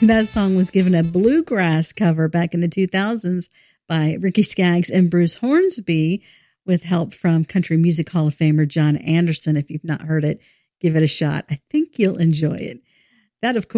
That song was given a bluegrass cover back in the 2000s by Ricky Skaggs and Bruce Hornsby with help from Country Music Hall of Famer John Anderson. If you've not heard it, give it a shot. I think you'll enjoy it. That, of course,